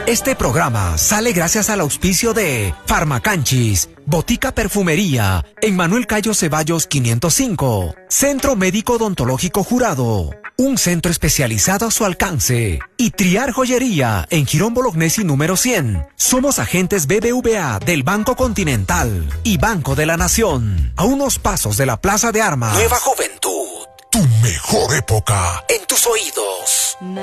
Este programa sale gracias al auspicio de Farmacanchis, Botica Perfumería, en Manuel Cayo Ceballos 505, Centro Médico Odontológico Jurado, un centro especializado a su alcance, y Triar Joyería, en Girón Bolognesi número 100. Somos agentes BBVA del Banco Continental y Banco de la Nación, a unos pasos de la Plaza de Armas. Nueva juventud, tu mejor época en tus oídos.